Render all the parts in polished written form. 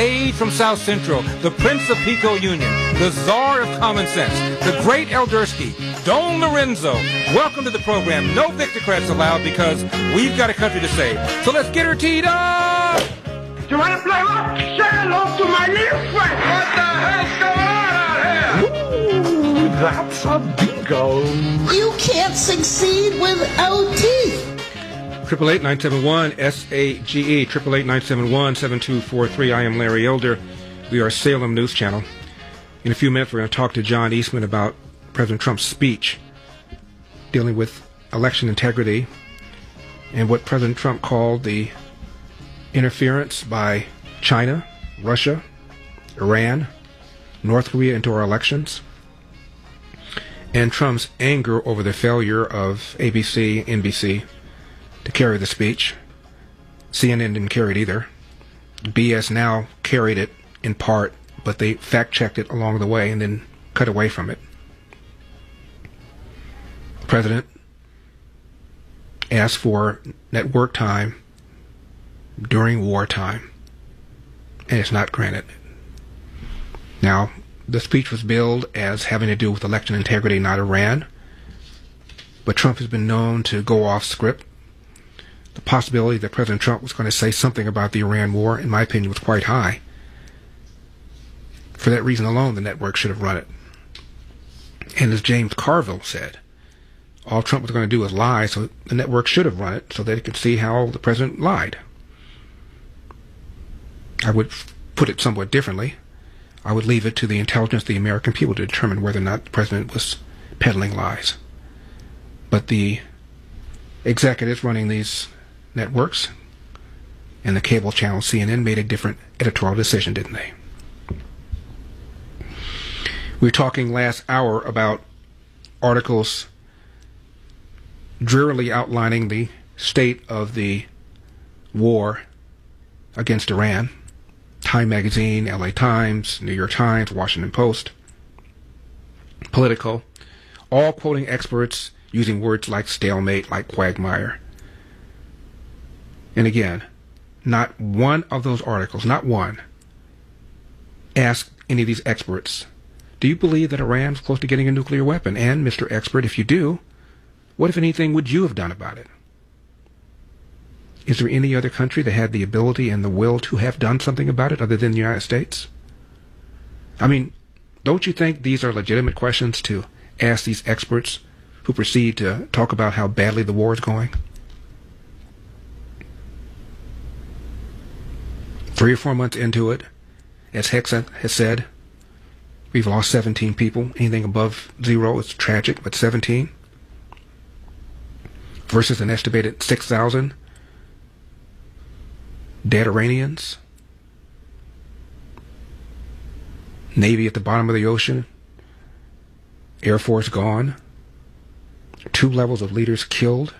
From South Central, the Prince of Pico Union, the Czar of Common Sense, the Great Eldersky, Don Lorenzo. Welcome to the program. No Victocrats allowed because we've got a country to save. So let's get her teed up! You want to play what? Say hello to my little friend. What the hell's going on out here? Ooh, that's a bingo. You can't succeed without teeth. 888-971-SAGE, 888-971-7243. I am Larry Elder. We are Salem News Channel. In a few minutes, we're going to talk to John Eastman about President Trump's speech dealing with election integrity and what President Trump called the interference by China, Russia, Iran, North Korea into our elections, and Trump's anger over the failure of ABC, NBC, to carry the speech. CNN didn't carry it either. BS Now carried it in part, but they fact-checked it along the way and then cut away from it. The president asked for network time during wartime, and it's not granted. Now, the speech was billed as having to do with election integrity, not Iran, but Trump has been known to go off script. The possibility that President Trump was going to say something about the Iran war, in my opinion, was quite high. For that reason alone, the network should have run it. And as James Carville said, all Trump was going to do was lie, so the network should have run it so that it could see how the president lied. I would put it somewhat differently. I would leave it to the intelligence of the American people to determine whether or not the president was peddling lies. But the executives running these networks and the cable channel CNN made a different editorial decision, didn't they? We were talking last hour about articles drearily outlining the state of the war against Iran. Time Magazine, LA Times, New York Times, Washington Post, Politico, all quoting experts using words like stalemate, like quagmire. And again, not one of those articles, not one, asked any of these experts, do you believe that Iran's close to getting a nuclear weapon? And, Mr. Expert, if you do, what, if anything, would you have done about it? Is there any other country that had the ability and the will to have done something about it other than the United States? I mean, don't you think these are legitimate questions to ask these experts who proceed to talk about how badly the war is going? 3 or 4 months into it, as Hexa has said, we've lost 17 people. Anything above 0 is tragic, but 17 versus an estimated 6,000 dead Iranians. Navy at the bottom of the ocean. Air Force gone. 2 levels of leaders killed.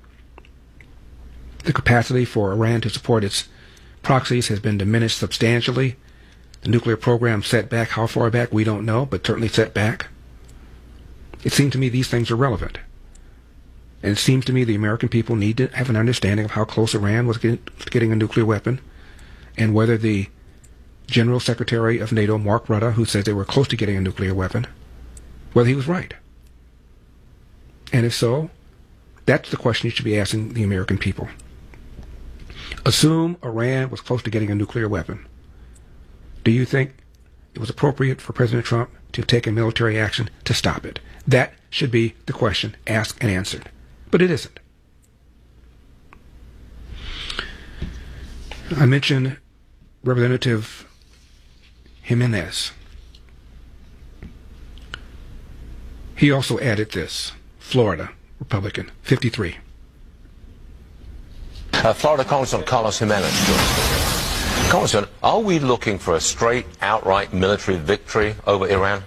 The capacity for Iran to support its proxies has been diminished substantially. The nuclear program set back. How far back, we don't know, but certainly set back. It seems to me these things are relevant. And it seems to me the American people need to have an understanding of how close Iran was getting a nuclear weapon, and whether the General Secretary of NATO, Mark Rutte, who says they were close to getting a nuclear weapon, whether he was right. And if so, that's the question you should be asking the American people. Assume Iran was close to getting a nuclear weapon. Do you think it was appropriate for President Trump to take a military action to stop it? That should be the question asked and answered. But it isn't. I mentioned Representative Jimenez. He also added this. Florida, Republican, 53. Florida Congressman Carlos Jimenez. Congressman, are we looking for a straight, outright military victory over Iran?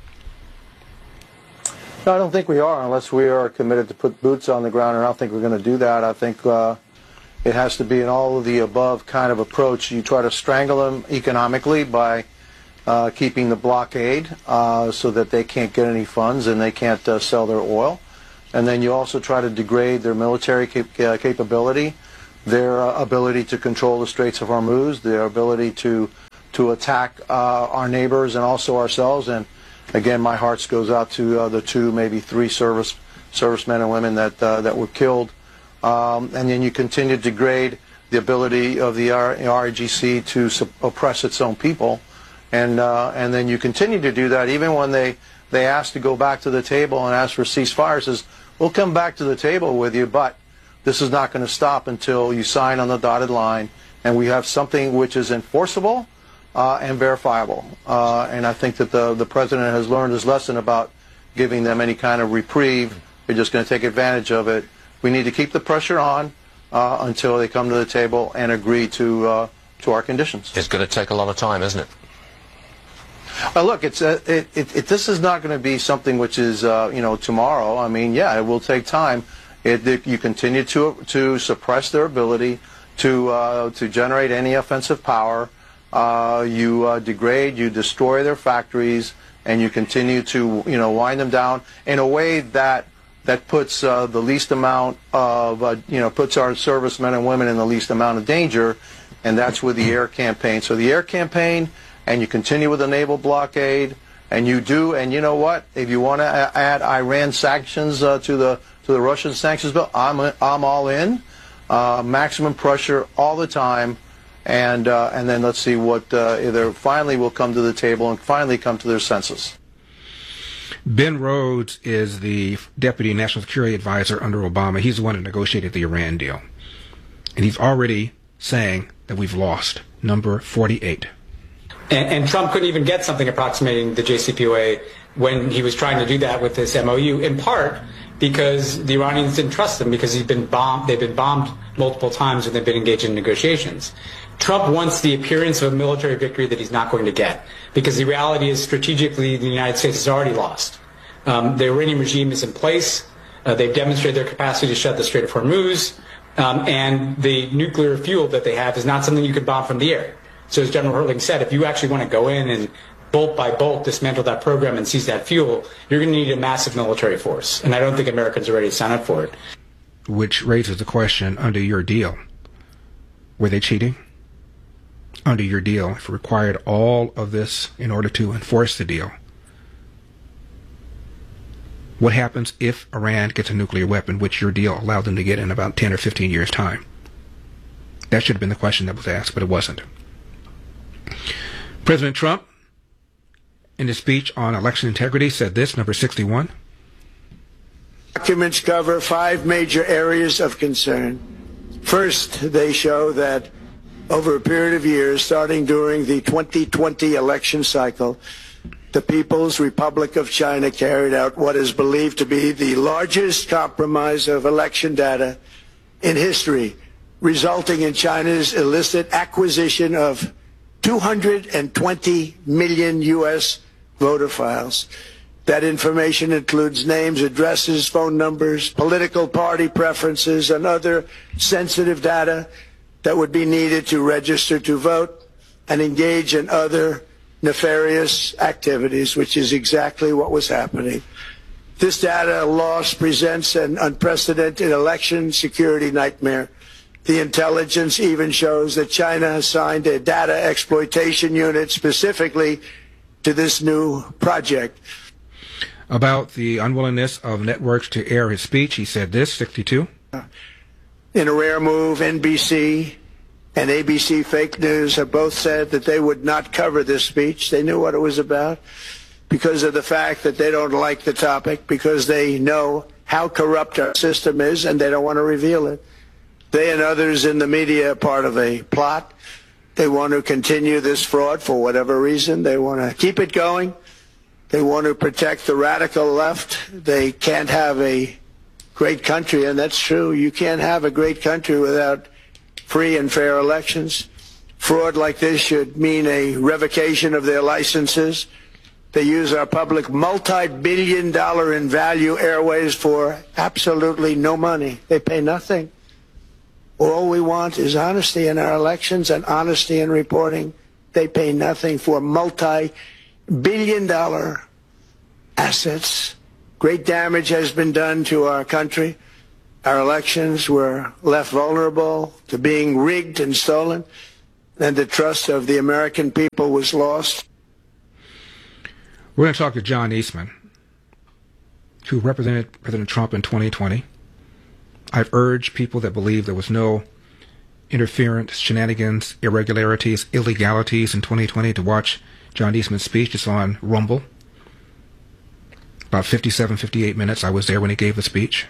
No, I don't think we are, unless we are committed to put boots on the ground, and I don't think we're going to do that. I think it has to be an all-of-the-above kind of approach. You try to strangle them economically by keeping the blockade so that they can't get any funds and they can't sell their oil. And then you also try to degrade their military capability, their ability to control the Straits of Hormuz, their ability to attack our neighbors and also ourselves. And again, my heart goes out to the 2, maybe 3 servicemen and women that were killed. And then you continue to degrade the ability of the RIGC to oppress its own people. And then you continue to do that even when they ask to go back to the table and ask for ceasefire. Says, we'll come back to the table with you, but this is not going to stop until you sign on the dotted line and we have something which is enforceable and verifiable. And I think that the president has learned his lesson about giving them any kind of reprieve. They're just going to take advantage of it. We need to keep the pressure on until they come to the table and agree to our conditions. It's going to take a lot of time, isn't it? Look, this is not going to be something which is tomorrow. I mean, yeah, it will take time. You continue to suppress their ability to generate any offensive power. You degrade, you destroy their factories, and you continue to wind them down in a way that puts the least amount of puts our servicemen and women in the least amount of danger, and that's with the air campaign. So the air campaign, and you continue with the naval blockade, and you know what? If you want to add Iran sanctions to the Russian sanctions bill, I'm all in. Maximum pressure all the time, and then let's see what they finally will come to the table and finally come to their senses. Ben Rhodes is the Deputy National Security Advisor under Obama. He's the one who negotiated the Iran deal. And he's already saying that we've lost. Number 48. And Trump couldn't even get something approximating the JCPOA when he was trying to do that with this MOU, in part because the Iranians didn't trust him because they've been bombed multiple times when they've been engaged in negotiations. Trump wants the appearance of a military victory that he's not going to get, because the reality is strategically the United States has already lost. The Iranian regime is in place. They've demonstrated their capacity to shut the Strait of Hormuz, and the nuclear fuel that they have is not something you could bomb from the air. So as General Hertling said, if you actually want to go in and bolt by bolt dismantle that program and seize that fuel, you're going to need a massive military force. And I don't think Americans are ready to sign up for it. Which raises the question, under your deal, were they cheating? Under your deal, if it required all of this in order to enforce the deal, what happens if Iran gets a nuclear weapon, which your deal allowed them to get in about 10 or 15 years' time? That should have been the question that was asked, but it wasn't. President Trump, in his speech on election integrity, said this, number 61. Documents cover 5 major areas of concern. First, they show that over a period of years, starting during the 2020 election cycle, the People's Republic of China carried out what is believed to be the largest compromise of election data in history, resulting in China's illicit acquisition of 220 million U.S. voter files. That information includes names, addresses, phone numbers, political party preferences, and other sensitive data that would be needed to register to vote and engage in other nefarious activities, which is exactly what was happening. This data loss presents an unprecedented election security nightmare. The intelligence even shows that China has signed a data exploitation unit specifically to this new project. About the unwillingness of networks to air his speech, he said this, 62. In a rare move, NBC and ABC Fake News have both said that they would not cover this speech. They knew what it was about because of the fact that they don't like the topic, because they know how corrupt our system is and they don't want to reveal it. They and others in the media are part of a plot. They want to continue this fraud for whatever reason. They want to keep it going. They want to protect the radical left. They can't have a great country, and that's true. You can't have a great country without free and fair elections. Fraud like this should mean a revocation of their licenses. They use our public multi-billion-dollar in value airways for absolutely no money. They pay nothing. All we want is honesty in our elections and honesty in reporting. They pay nothing for multi-billion-dollar assets. Great damage has been done to our country. Our elections were left vulnerable to being rigged and stolen. and the trust of the American people was lost. We're going to talk to John Eastman, who represented President Trump in 2020. I've urged people that believe there was no interference, shenanigans, irregularities, illegalities in 2020 to watch John Eastman's speech. It's on Rumble. About 57, 58 minutes. I was there when he gave the speech.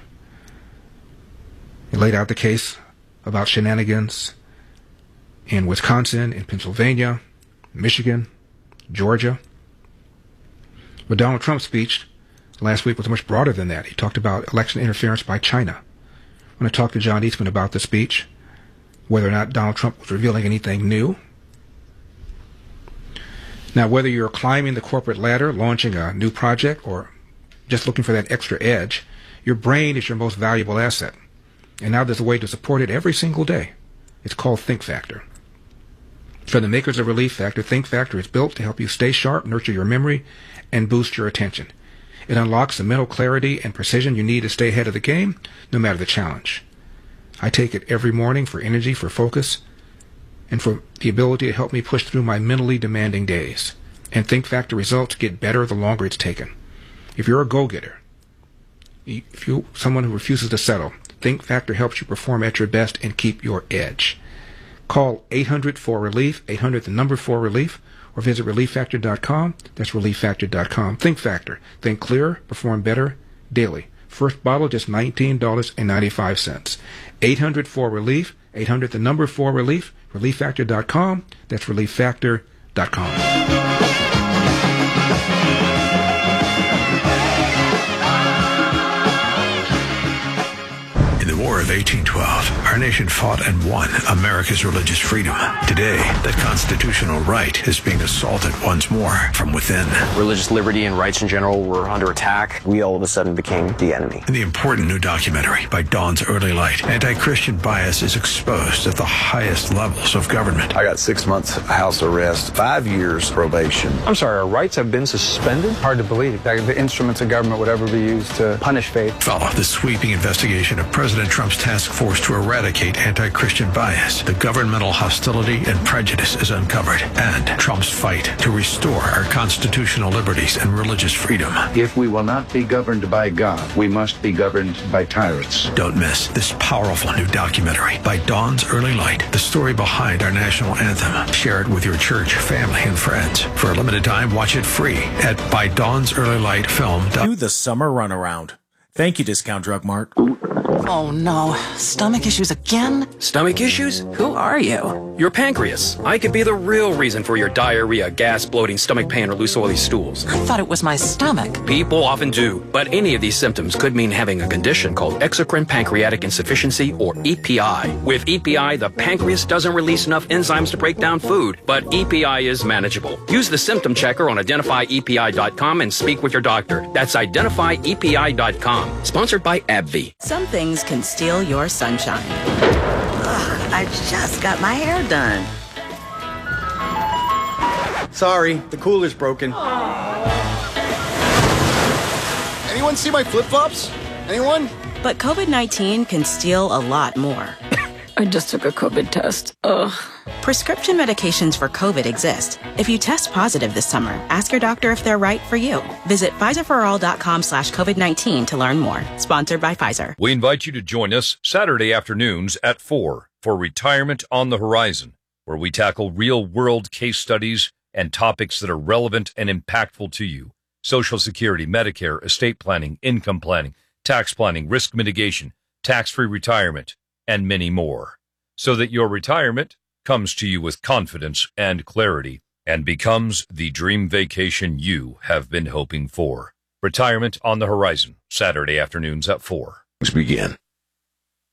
He laid out the case about shenanigans in Wisconsin, in Pennsylvania, Michigan, Georgia. But Donald Trump's speech last week was much broader than that. He talked about election interference by China. I'm going to talk to John Eastman about the speech, whether or not Donald Trump was revealing anything new. Now, whether you're climbing the corporate ladder, launching a new project, or just looking for that extra edge, your brain is your most valuable asset. And now there's a way to support it every single day. It's called Think Factor. For the makers of Relief Factor, Think Factor is built to help you stay sharp, nurture your memory, and boost your attention. It unlocks the mental clarity and precision you need to stay ahead of the game, no matter the challenge. I take it every morning for energy, for focus, and for the ability to help me push through my mentally demanding days. And Think Factor results get better the longer it's taken. If you're a go-getter, if you're someone who refuses to settle, Think Factor helps you perform at your best and keep your edge. Call 800-4RELIEF, 800 the number 4RELIEF, or visit ReliefFactor.com. That's ReliefFactor.com. Think Factor. Think clearer, perform better, daily. First bottle, just $19.95. 800-4RELIEF, 800 the number 4RELIEF, ReliefFactor.com. That's ReliefFactor.com. In the War of 1812, our nation fought and won America's religious freedom. Today, that constitutional right is being assaulted once more from within. Religious liberty and rights in general were under attack. We all of a sudden became the enemy. In the important new documentary by Dawn's Early Light, anti-Christian bias is exposed at the highest levels of government. I got 6 months house arrest, 5 years probation. I'm sorry, our rights have been suspended? Hard to believe that the instruments of government would ever be used to punish faith. Follow the sweeping investigation of President Trump's task force to eradicate anti-Christian bias. The governmental hostility and prejudice is uncovered, and Trump's fight to restore our constitutional liberties and religious freedom. If we will not be governed by God, we must be governed by tyrants. Don't miss this powerful new documentary by Dawn's Early Light, the story behind our national anthem. Share it with your church, family, and friends. For a limited time, watch it free at ByDawnsEarlyLightFilm.com. Do the summer runaround. Thank you, Discount Drug Mart. Oh no, stomach issues again? Stomach issues? Who are you? Your pancreas. I could be the real reason for your diarrhea, gas, bloating, stomach pain, or loose oily stools. I thought it was my stomach. People often do, but any of these symptoms could mean having a condition called exocrine pancreatic insufficiency, or EPI. With EPI, the pancreas doesn't release enough enzymes to break down food, but EPI is manageable. Use the symptom checker on identifyepi.com and speak with your doctor. That's identifyepi.com. Sponsored by AbbVie. Some things can steal your sunshine. Ugh, I just got my hair done. Sorry, the cooler's broken. Anyone see my flip-flops? Anyone? But COVID-19 can steal a lot more. I just took a COVID test. Ugh. Prescription medications for COVID exist. If you test positive this summer, ask your doctor if they're right for you. Visit PfizerForAll.com/COVID-19 to learn more. Sponsored by Pfizer. We invite you to join us Saturday afternoons at 4 for Retirement on the Horizon, where we tackle real-world case studies and topics that are relevant and impactful to you. Social Security, Medicare, estate planning, income planning, tax planning, risk mitigation, tax-free retirement, and many more, so that your retirement comes to you with confidence and clarity and becomes the dream vacation you have been hoping for. Retirement on the Horizon, Saturday afternoons at 4. Let's begin.